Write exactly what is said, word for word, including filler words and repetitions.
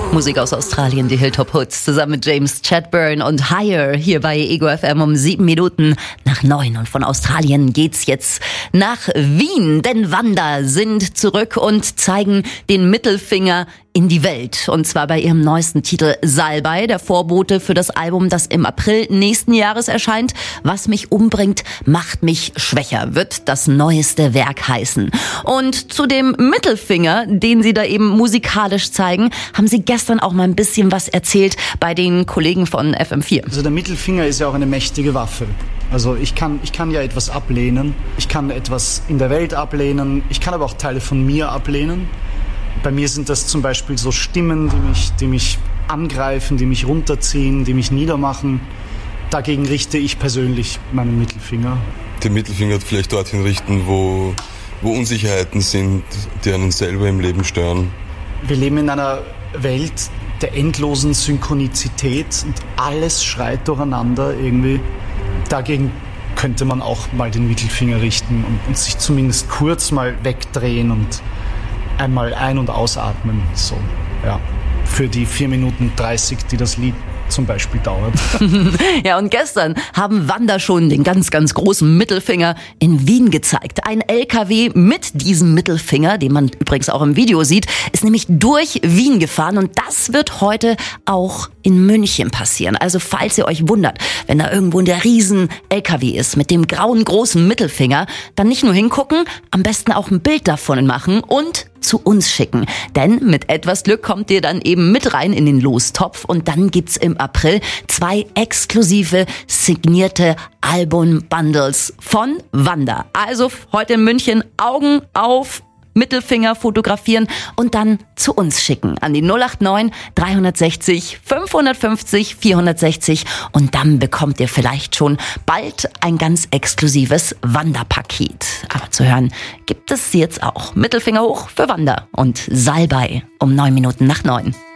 Musik aus Australien, die Hilltop Hoods, zusammen mit James Chadbourne und Higher hier bei Ego F M um sieben Minuten nach neun. Und von Australien geht's jetzt nach Wien, denn Wanda sind zurück und zeigen den Mittelfinger in die Welt. Und zwar bei ihrem neuesten Titel Salbei, der Vorbote für das Album, das im April nächsten Jahres erscheint. Was mich umbringt, macht mich schwächer, wird das neueste Werk heißen. Und zu dem Mittelfinger, den sie da eben musikalisch zeigen, haben sie gestern auch mal ein bisschen was erzählt bei den Kollegen von F M vier. Also der Mittelfinger ist ja auch eine mächtige Waffe. Also ich kann, ich kann ja etwas ablehnen, ich kann etwas in der Welt ablehnen, ich kann aber auch Teile von mir ablehnen. Bei mir sind das zum Beispiel so Stimmen, die mich, die mich angreifen, die mich runterziehen, die mich niedermachen. Dagegen richte ich persönlich meinen Mittelfinger. Den Mittelfinger vielleicht dorthin richten, wo, wo Unsicherheiten sind, die einen selber im Leben stören. Wir leben in einer Welt der endlosen Synchronizität und alles schreit durcheinander irgendwie. Dagegen könnte man auch mal den Mittelfinger richten und, und sich zumindest kurz mal wegdrehen und einmal ein- und ausatmen. So, ja. Für die vier Minuten dreißig, die das Lied zum Beispiel dauert. Ja, und gestern haben Wanda schon den ganz, ganz großen Mittelfinger in Wien gezeigt. Ein L K W mit diesem Mittelfinger, den man übrigens auch im Video sieht, ist nämlich durch Wien gefahren. Und das wird heute auch in München passieren. Also falls ihr euch wundert, wenn da irgendwo der riesen L K W ist mit dem grauen großen Mittelfinger, dann nicht nur hingucken, am besten auch ein Bild davon machen und zu uns schicken. Denn mit etwas Glück kommt ihr dann eben mit rein in den Lostopf und dann gibt's im April zwei exklusive signierte Album-Bundles von Wanda. Also heute in München Augen auf, Mittelfinger fotografieren und dann zu uns schicken an die null acht neun drei sechzig fünfhundertfünfzig vierhundertsechzig und dann bekommt ihr vielleicht schon bald ein ganz exklusives Wanda-Paket. Aber zu hören gibt es jetzt auch. Mittelfinger hoch für Wanda und Salbei um neun Minuten nach neun.